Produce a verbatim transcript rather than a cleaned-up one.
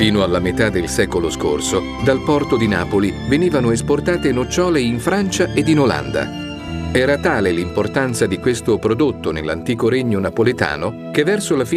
Fino alla metà del secolo scorso, dal porto di Napoli venivano esportate nocciole in Francia ed in Olanda. Era tale l'importanza di questo prodotto nell'antico regno napoletano che verso la fine